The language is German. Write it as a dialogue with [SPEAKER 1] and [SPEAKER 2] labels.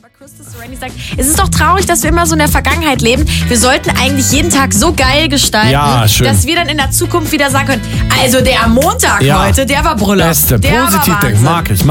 [SPEAKER 1] Aber Christus Randy sagt, es ist doch traurig, dass wir immer so in der Vergangenheit leben. Wir sollten eigentlich jeden Tag so geil gestalten, dass wir dann in der Zukunft wieder sagen können, also der Montag heute, der war Brüller.
[SPEAKER 2] Beste,
[SPEAKER 1] der
[SPEAKER 2] positiv denken, mag ich.